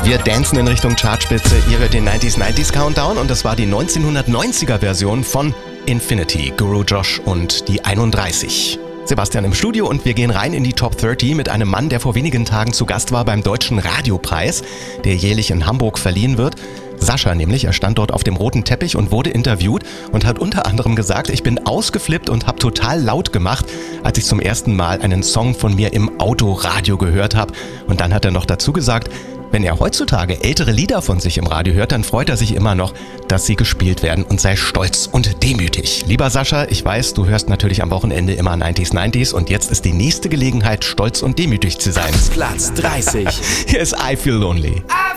Wir dancen in Richtung Chartspitze. Ihr hört den 90s Countdown und das war die 1990er Version von Infinity, Guru Josh und die 31. Sebastian im Studio und wir gehen rein in die Top 30 mit einem Mann, der vor wenigen Tagen zu Gast war beim Deutschen Radiopreis, der jährlich in Hamburg verliehen wird. Sascha nämlich, er stand dort auf dem roten Teppich und wurde interviewt und hat unter anderem gesagt, ich bin ausgeflippt und habe total laut gemacht, als ich zum ersten Mal einen Song von mir im Autoradio gehört habe. Und dann hat er noch dazu gesagt, wenn er heutzutage ältere Lieder von sich im Radio hört, dann freut er sich immer noch, dass sie gespielt werden und sei stolz und demütig. Lieber Sascha, ich weiß, du hörst natürlich am Wochenende immer 90s und jetzt ist die nächste Gelegenheit, stolz und demütig zu sein. Platz 30. Hier ist I Feel Lonely.